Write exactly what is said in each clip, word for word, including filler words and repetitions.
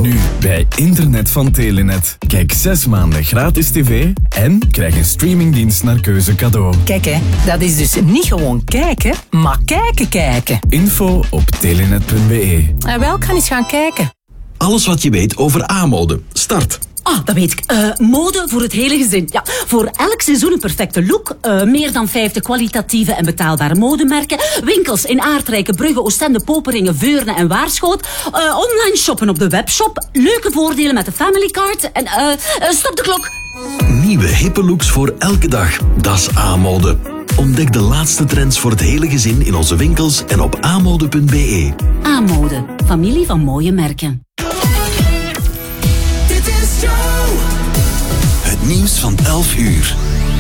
Nu bij Internet van Telenet. Kijk zes maanden gratis tv en krijg een streamingdienst naar keuze cadeau. Kijk hè, dat is dus niet gewoon kijken, maar kijken kijken. Info op telenet punt be. En wel, ik ga eens gaan kijken. Alles wat je weet over aanmode. Start. Ah, dat weet ik. Uh, mode voor het hele gezin. Ja, voor elk seizoen een perfecte look. Uh, meer dan vijftig kwalitatieve en betaalbare modemerken. Winkels in Aardrijke, Brugge, Oostende, Poperingen, Veurne en Waarschoot. Uh, online shoppen op de webshop. Leuke voordelen met de family card. En uh, uh, stop de klok. Nieuwe hippe looks voor elke dag. Dat is aanmode. Ontdek de laatste trends voor het hele gezin in onze winkels en op aanmode punt be. Aanmode. Familie van mooie merken. Het nieuws van elf uur.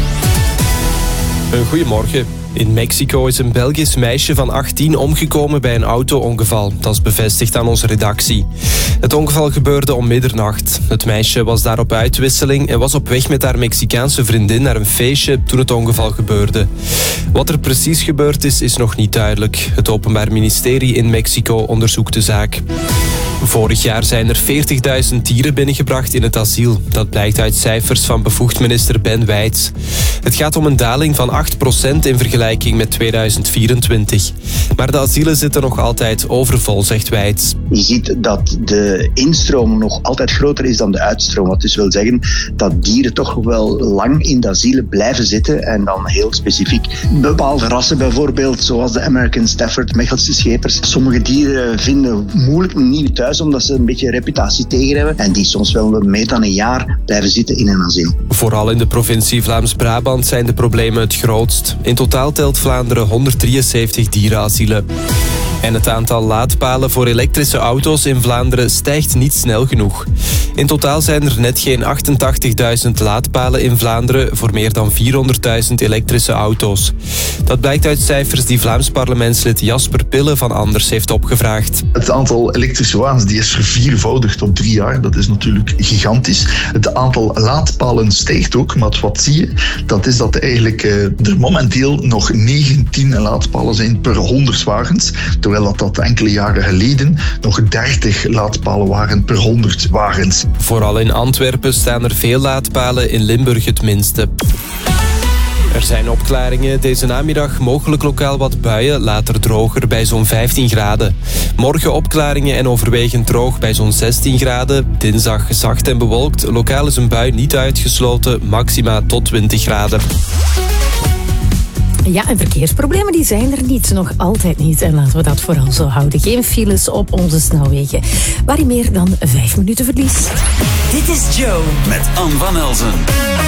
Een goedemorgen. In Mexico is een Belgisch meisje van achttien omgekomen bij een auto-ongeval. Dat is bevestigd aan onze redactie. Het ongeval gebeurde om middernacht. Het meisje was daar op uitwisseling en was op weg met haar Mexicaanse vriendin naar een feestje toen het ongeval gebeurde. Wat er precies gebeurd is, is nog niet duidelijk. Het Openbaar Ministerie in Mexico onderzoekt de zaak. Vorig jaar zijn er veertigduizend dieren binnengebracht in het asiel. Dat blijkt uit cijfers van bevoegd minister Ben Wijts. Het gaat om een daling van acht procent in vergelijking met tweeduizend vierentwintig. Maar de asielen zitten nog altijd overvol, zegt Wijts. Je ziet dat de instroom nog altijd groter is dan de uitstroom. Wat dus wil zeggen dat dieren toch wel lang in de asielen blijven zitten. En dan heel specifiek bepaalde rassen bijvoorbeeld, zoals de American Stafford, Mechelse schepers. Sommige dieren vinden moeilijk een nieuw thuis, omdat ze een beetje reputatie tegen hebben. En die soms wel meer dan een jaar blijven zitten in een asiel. Vooral in de provincie Vlaams-Brabant zijn de problemen het grootst. In totaal telt Vlaanderen honderddrieënzeventig dierenasielen. En het aantal laadpalen voor elektrische auto's in Vlaanderen stijgt niet snel genoeg. In totaal zijn er net geen achtentachtigduizend laadpalen in Vlaanderen voor meer dan vierhonderdduizend elektrische auto's. Dat blijkt uit cijfers die Vlaams parlementslid Jasper Pille van Anders heeft opgevraagd. Het aantal elektrische wagens die is verviervoudigd op drie jaar. Dat is natuurlijk gigantisch. Het aantal laadpalen stijgt ook, maar wat zie je? Dat is dat eigenlijk uh, er momenteel nog negentien laadpalen zijn per honderd wagens. Terwijl dat, dat enkele jaren geleden nog dertig laadpalen waren per honderd wagens. Vooral in Antwerpen staan er veel laadpalen, in Limburg het minste. Er zijn opklaringen. Deze namiddag mogelijk lokaal wat buien, later droger bij zo'n vijftien graden. Morgen opklaringen en overwegend droog bij zo'n zestien graden. Dinsdag zacht en bewolkt. Lokaal is een bui niet uitgesloten, maxima tot twintig graden. Ja, en verkeersproblemen die zijn er niet, nog altijd niet. En laten we dat vooral zo houden. Geen files op onze snelwegen, waar je meer dan vijf minuten verliest. Dit is Joe met Anne van Elzen.